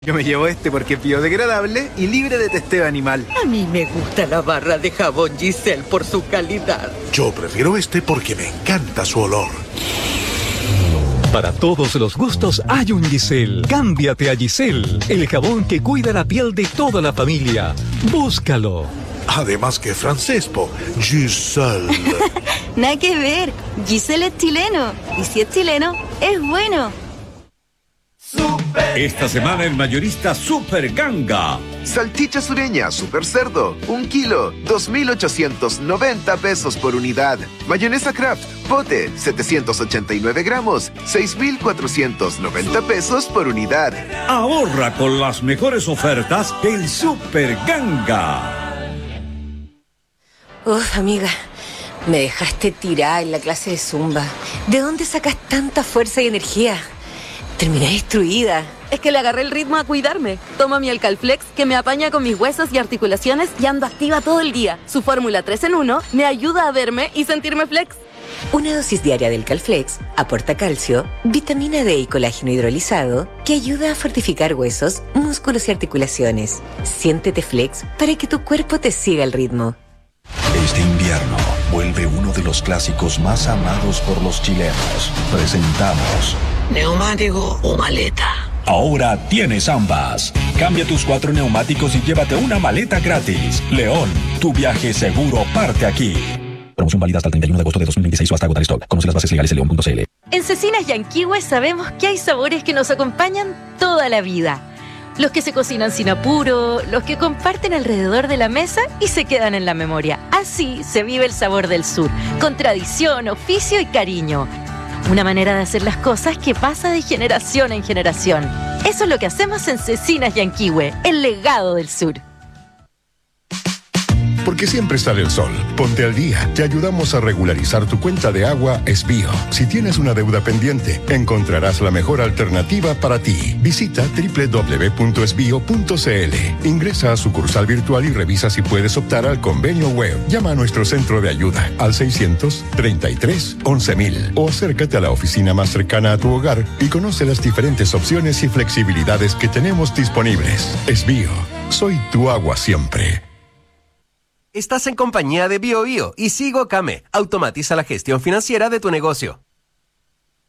Yo me llevo este porque es biodegradable y libre de testeo animal. A mí me gusta la barra de jabón Giselle por su calidad. Yo prefiero este porque me encanta su olor. Para todos los gustos hay un Giselle. Cámbiate a Giselle, el jabón que cuida la piel de toda la familia. Búscalo. Además que francés, Giselle. Nada que ver. Giselle es chileno. Y si es chileno, es bueno. Esta semana en Mayorista Super Ganga. Salchicha sureña Super Cerdo, 1 kilo, 2,890 pesos por unidad. Mayonesa Kraft, pote, 789 gramos, 6,490 pesos por unidad. Ahorra con las mejores ofertas del Super Ganga. Uf, amiga, me dejaste tirada en la clase de Zumba. ¿De dónde sacas tanta fuerza y energía? Terminé destruida. Es que le agarré el ritmo a cuidarme. Tomo mi Alcalflex, que me apaña con mis huesos y articulaciones y ando activa todo el día. Su fórmula 3 en 1 me ayuda a verme y sentirme flex. Una dosis diaria del Calflex aporta calcio, vitamina D y colágeno hidrolizado que ayuda a fortificar huesos, músculos y articulaciones. Siéntete flex para que tu cuerpo te siga el ritmo. Este invierno vuelve uno de los clásicos más amados por los chilenos. Presentamos ¿Neumático o maleta? Ahora tienes ambas. Cambia tus 4 neumáticos y llévate una maleta gratis. León, tu viaje seguro parte aquí. Promoción válida hasta el 31 de agosto de 2026 o hasta agotar stock. Conoce las bases legales en león.cl. En Cecinas Yanquihue sabemos que hay sabores que nos acompañan toda la vida. Los que se cocinan sin apuro, los que comparten alrededor de la mesa y se quedan en la memoria. Así se vive el sabor del sur, con tradición, oficio y cariño. Una manera de hacer las cosas que pasa de generación en generación. Eso es lo que hacemos en Cecinas Yanquihue, el legado del sur. Porque siempre sale el sol. Ponte al día. Te ayudamos a regularizar tu cuenta de agua Esbío. Si tienes una deuda pendiente, encontrarás la mejor alternativa para ti. Visita www.esbio.cl. Ingresa a sucursal virtual y revisa si puedes optar al convenio web. Llama a nuestro centro de ayuda al 633-11,000 o acércate a la oficina más cercana a tu hogar y conoce las diferentes opciones y flexibilidades que tenemos disponibles. Esbío. Soy tu agua siempre. Estás en compañía de BioBio y Sigo Kame. Automatiza la gestión financiera de tu negocio.